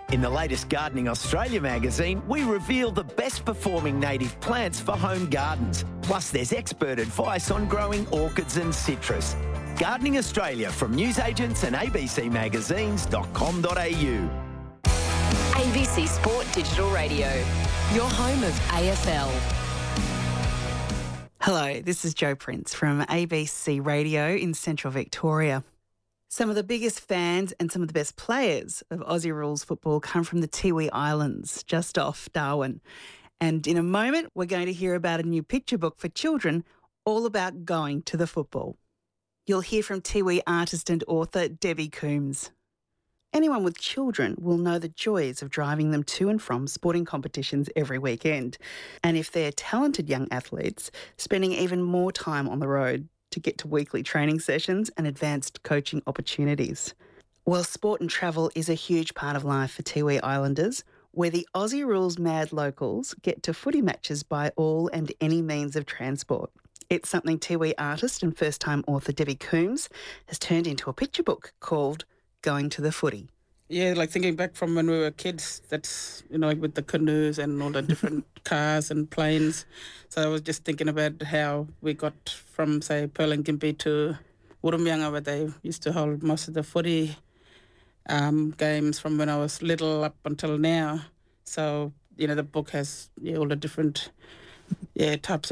In the latest Gardening Australia magazine, we reveal the best performing native plants for home gardens. Plus, there's expert advice on growing orchids and citrus. Gardening Australia from newsagents and abcmagazines.com.au. ABC Sport Digital Radio, your home of AFL. Hello, this is Jo Prince from ABC Radio in Central Victoria. Some of the biggest fans and some of the best players of Aussie Rules football come from the Tiwi Islands, just off Darwin. And in a moment, we're going to hear about a new picture book for children all about going to the football. You'll hear from Tiwi artist and author Debbie Coombs. Anyone with children will know the joys of driving them to and from sporting competitions every weekend. And if they're talented young athletes, spending even more time on the road to get to weekly training sessions and advanced coaching opportunities. Well, sport and travel is a huge part of life for Tiwi Islanders, where the Aussie Rules mad locals get to footy matches by all and any means of transport. It's something Tiwi artist and first-time author Debbie Coombs has turned into a picture book called Going to the Footy. Yeah, like thinking back from when we were kids, that's, like with the canoes and all the different cars and planes. So I was just thinking about how we got from, say, Pearl and Gympie to Wurrumyanga, where they used to hold most of the footy games from when I was little up until now. So, the book has all the different types